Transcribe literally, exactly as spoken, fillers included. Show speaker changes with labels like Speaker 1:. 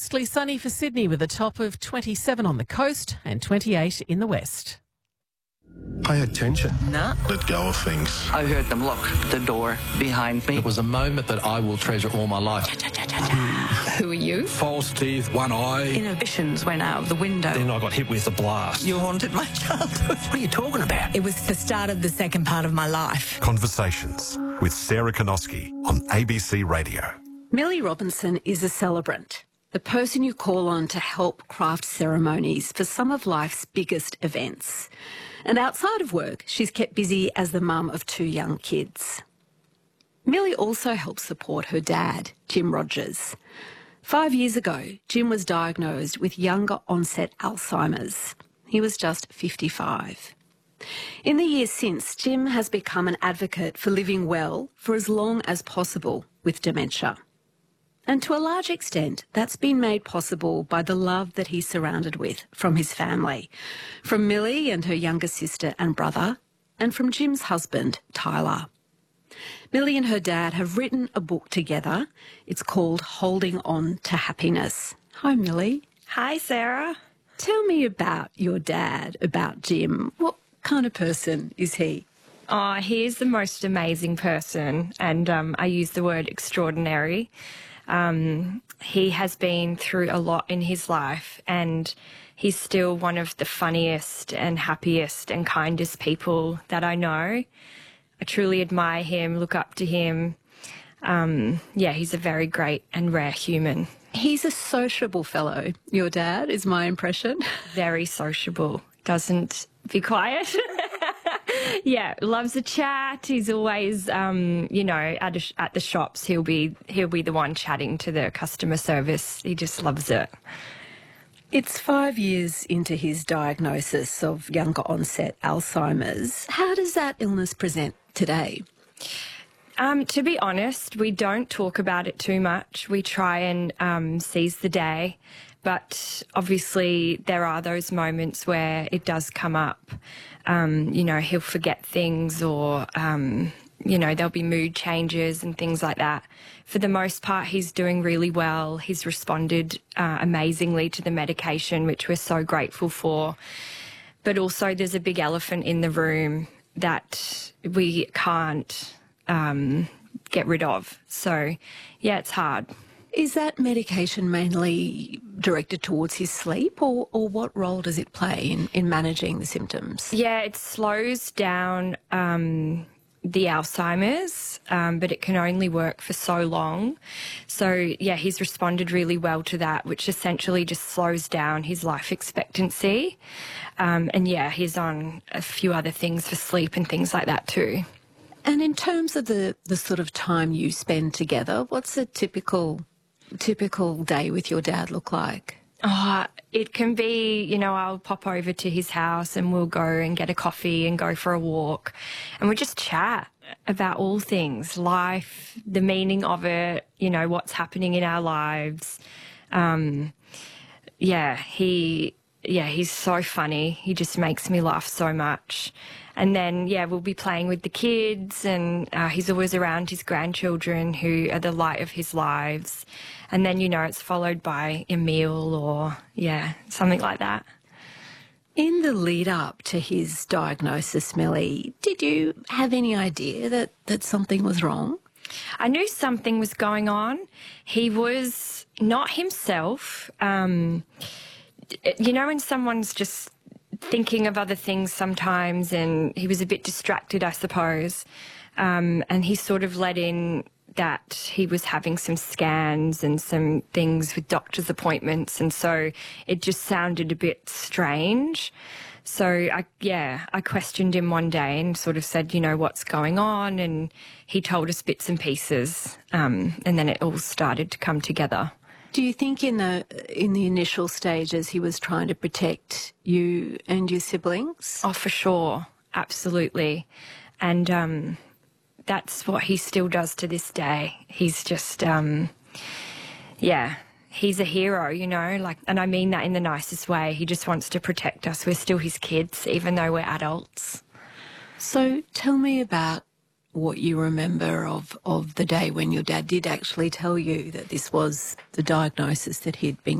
Speaker 1: Mostly sunny for Sydney with a top of twenty-seven on the coast and twenty-eight in the west.
Speaker 2: Pay attention.
Speaker 3: Nah.
Speaker 2: Let go of things.
Speaker 3: I heard them lock the door behind me.
Speaker 4: It was a moment that I will treasure all my life.
Speaker 5: Who are you?
Speaker 6: False teeth, one eye.
Speaker 5: Inhibitions went out of the window.
Speaker 6: Then I got hit with a blast.
Speaker 3: You haunted my childhood. What are you talking about?
Speaker 5: It was the start of the second part of my life.
Speaker 7: Conversations with Sarah Konoski on A B C Radio.
Speaker 8: Millie Robinson is a celebrant, the person you call on to help craft ceremonies for some of life's biggest events. And outside of work, she's kept busy as the mum of two young kids. Millie also helps support her dad, Jim Rogers. Five years ago, Jim was diagnosed with younger onset Alzheimer's. He was just fifty-five. In the years since, Jim has become an advocate for living well for as long as possible with dementia. And to a large extent, that's been made possible by the love that he's surrounded with from his family, from Millie and her younger sister and brother, and from Jim's husband, Tyler. Millie and her dad have written a book together. It's called Holding On to Happiness. Hi, Millie.
Speaker 9: Hi, Sarah.
Speaker 8: Tell me about your dad, about Jim. What kind of person is he?
Speaker 9: Oh, he is the most amazing person, and um, I use the word extraordinary. Um, he has been through a lot in his life, and he's still one of the funniest and happiest and kindest people that I know. I truly admire him, look up to him. Um, yeah, he's a very great and rare human.
Speaker 8: He's a sociable fellow, your dad, is my impression.
Speaker 9: Very sociable. Doesn't be quiet. Yeah, loves a chat. He's always, um, you know, at, a, at the shops, he'll be he'll be the one chatting to the customer service. He just loves it.
Speaker 8: It's five years into his diagnosis of younger onset Alzheimer's. How does that illness present today?
Speaker 9: Um, to be honest, we don't talk about it too much. We try and um, seize the day. But obviously there are those moments where it does come up. Um, you know, he'll forget things or, um, you know, there'll be mood changes and things like that. For the most part, he's doing really well. He's responded uh, amazingly to the medication, which we're so grateful for. But also there's a big elephant in the room that we can't um, get rid of. So, yeah, it's hard.
Speaker 8: Is that medication mainly directed towards his sleep, or, or what role does it play in, in managing the symptoms?
Speaker 9: Yeah, it slows down um, the Alzheimer's, um, but it can only work for so long. So, yeah, he's responded really well to that, which essentially just slows down his life expectancy. Um, and, yeah, he's on a few other things for sleep and things like that too.
Speaker 8: And in terms of the, the sort of time you spend together, what's a typical... typical day with your dad look like?
Speaker 9: Oh, it can be, you know, I'll pop over to his house and we'll go and get a coffee and go for a walk. And we'll just chat about all things, life, the meaning of it, you know, what's happening in our lives. Um, yeah, he, yeah, he's so funny. He just makes me laugh so much. And then, yeah, we'll be playing with the kids, and uh, he's always around his grandchildren who are the light of his lives. And then, you know, it's followed by a meal or, yeah, something like that.
Speaker 8: In the lead up to his diagnosis, Millie, did you have any idea that, that something was wrong?
Speaker 9: I knew something was going on. He was not himself. Um, you know, when someone's just thinking of other things sometimes, and he was a bit distracted, I suppose. Um, and he sort of let in that he was having some scans and some things with doctor's appointments, and so it just sounded a bit strange. So, I, yeah, I questioned him one day and sort of said, you know, what's going on? And he told us bits and pieces, um, and then it all started to come together.
Speaker 8: Do you think in the in the initial stages he was trying to protect you and your siblings?
Speaker 9: Oh, for sure. Absolutely. And um, that's what he still does to this day. He's just, um, yeah, he's a hero, you know, like, and I mean that in the nicest way. He just wants to protect us. We're still his kids, even though we're adults.
Speaker 8: So tell me about what you remember of, of the day when your dad did actually tell you that this was the diagnosis that he'd been